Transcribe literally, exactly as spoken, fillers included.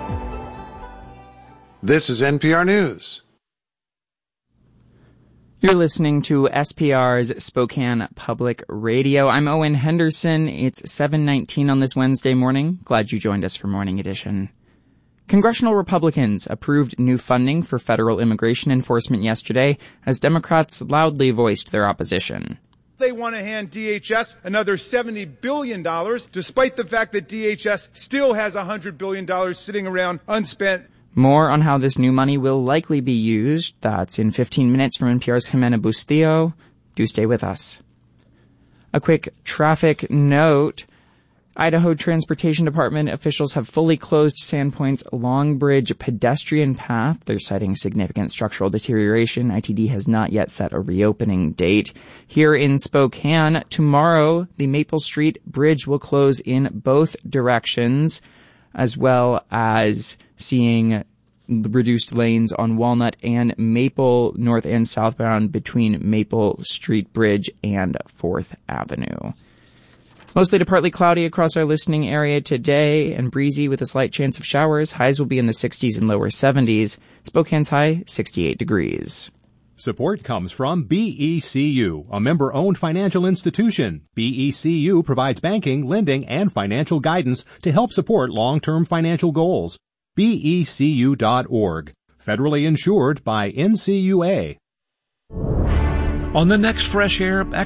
This is N P R News. You're listening to S P R's Spokane Public Radio. I'm Owen Henderson. It's seven nineteen on this Wednesday morning. Glad you joined us for Morning Edition. Congressional Republicans approved new funding for federal immigration enforcement yesterday as Democrats loudly voiced their opposition. They want to hand D H S another seventy billion dollars, despite the fact that D H S still has one hundred billion dollars sitting around unspent. More on how this new money will likely be used. That's in fifteen minutes from N P R's Jimena Bustillo. Do stay with us. A quick traffic note. Idaho Transportation Department officials have fully closed Sandpoint's Long Bridge pedestrian path. They're citing significant structural deterioration. I T D has not yet set a reopening date. Here in Spokane, tomorrow, the Maple Street Bridge will close in both directions, as well as seeing reduced lanes on Walnut and Maple, north and southbound between Maple Street Bridge and fourth Avenue. Mostly to partly cloudy across our listening area today and breezy with a slight chance of showers. Highs will be in the sixties and lower seventies. Spokane's high, sixty-eight degrees. Support comes from B E C U, a member-owned financial institution. B E C U provides banking, lending, and financial guidance to help support long-term financial goals. B E C U dot org. Federally insured by N C U A. On the next Fresh Air